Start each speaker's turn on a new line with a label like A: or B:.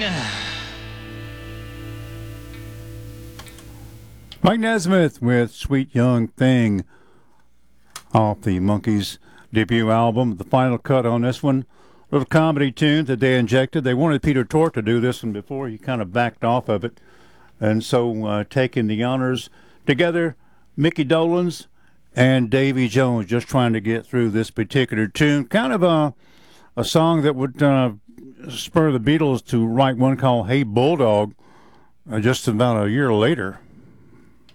A: Mike Nesmith with Sweet Young Thing off the Monkees debut album. The final cut on this one, little comedy tune that they injected. They wanted Peter Tork to do this one before. He kind of backed off of it. And so taking the honors together, Mickey Dolenz and Davy Jones just trying to get through this particular tune. Kind of a song that would spur the Beatles to write one called Hey Bulldog just about a year later.